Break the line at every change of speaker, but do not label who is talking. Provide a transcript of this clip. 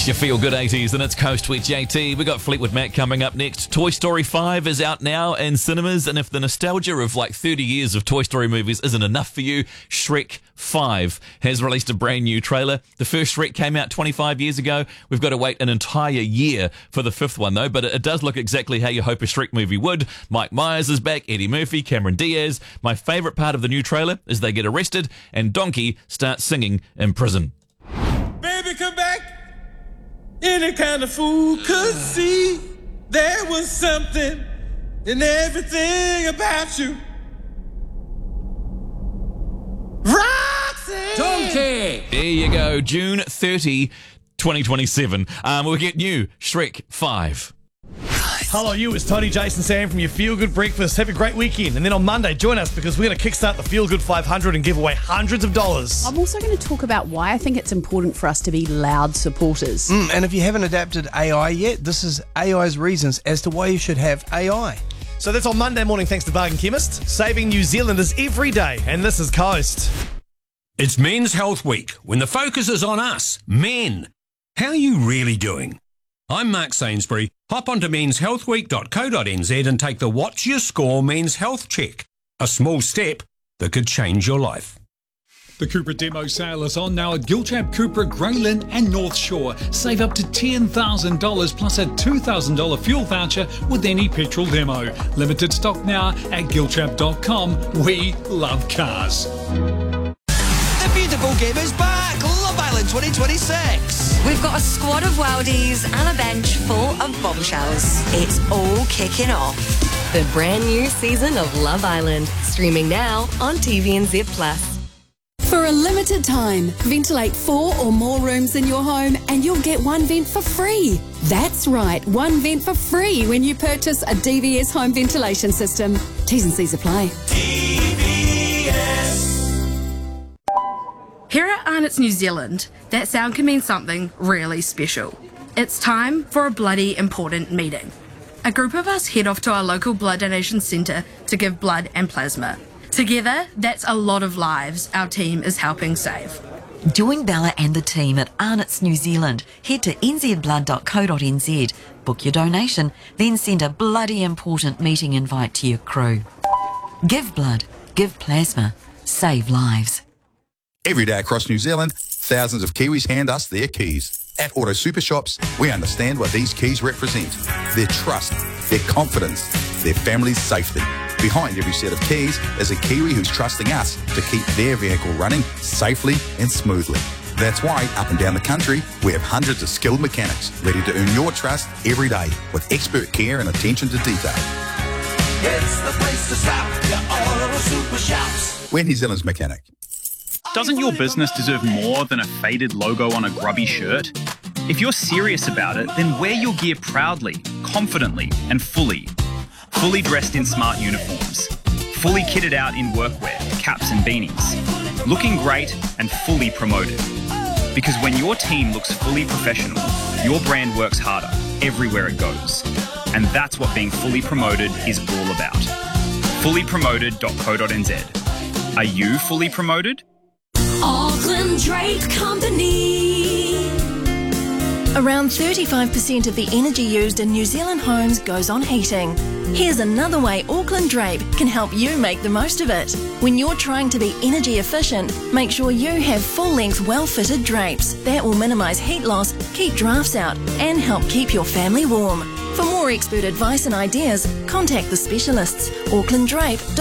It's your Feel Good 80s and it's Coast with JT. We got Fleetwood Mac coming up next. Toy Story 5 is out now in cinemas, and if the nostalgia of like 30 years of Toy Story movies isn't enough for you, Shrek 5 has released a brand new trailer. The first Shrek came out 25 years ago. We've got to wait an entire year for the fifth one though, but it does look exactly how you hope a Shrek movie would. Mike Myers is back, Eddie Murphy, Cameron Diaz. My favourite part of the new trailer is they get arrested and Donkey starts singing in prison.
Baby, come back. Any kind of fool could see there was something in everything about you. Roxy!
Donkey!
There you go, June 30, 2027. We'll get new Shrek 5.
Hello, you. It's Tony, Jason, Sam from your Feel Good Breakfast. Have a great weekend. And then on Monday, join us because we're going to kickstart the Feel Good 500 and give away hundreds of dollars.
I'm also going to talk about why I think it's important for us to be loud supporters.
And if you haven't adapted AI yet, this is AI's reasons as to why you should have AI.
So that's on Monday morning thanks to Bargain Chemist, saving New Zealanders every day. And this is Coast.
It's Men's Health Week, when the focus is on us, men. How are you really doing? I'm Mark Sainsbury. Hop onto menshealthweek.co.nz and take the What's Your Score Men's Health Check. A small step that could change your life.
The Cupra demo sale is on now at Gilchab Cupra, Greylin and North Shore. Save up to $10,000 plus a $2,000 fuel voucher with any petrol demo. Limited stock now at gilchab.com. We love cars.
The beautiful game is back! Love Island 2026!
We've got a squad of worldies and a bench full of bombshells. It's all kicking off.
The brand new season of Love Island, streaming now on TVNZ Plus.
For a limited time, ventilate 4 or more rooms in your home and you'll get one vent for free. That's right, one vent for free when you purchase a DVS home ventilation system. T's and C's apply.
Here at Arnott's New Zealand, that sound can mean something really special. It's time for a bloody important meeting. A group of us head off to our local blood donation centre to give blood and plasma. Together, that's a lot of lives our team is helping save.
Join Bella and the team at Arnott's New Zealand. Head to nzblood.co.nz, book your donation, then send a bloody important meeting invite to your crew. Give blood, give plasma, save lives.
Every day across New Zealand, thousands of Kiwis hand us their keys. At Auto Super Shops, we understand what these keys represent. Their trust, their confidence, their family's safety. Behind every set of keys is a Kiwi who's trusting us to keep their vehicle running safely and smoothly. That's why, up and down the country, we have hundreds of skilled mechanics ready to earn your trust every day with expert care and attention to detail.
It's the place to stop, your Auto Super Shops.
We're New Zealand's mechanic.
Doesn't your business deserve more than a faded logo on a grubby shirt? If you're serious about it, then wear your gear proudly, confidently, and fully. Fully dressed in smart uniforms. Fully kitted out in workwear, caps and beanies. Looking great and fully promoted. Because when your team looks fully professional, your brand works harder everywhere it goes. And that's what being fully promoted is all about. Fullypromoted.co.nz. Are you fully promoted?
Auckland Drape Company.
Around 35% of the energy used in New Zealand homes goes on heating. Here's another way Auckland Drape can help you make the most of it. When you're trying to be energy efficient, make sure you have full-length, well-fitted drapes. That will minimise heat loss, keep drafts out, and help keep your family warm. For more expert advice and ideas, contact the specialists. aucklanddrape.co.nz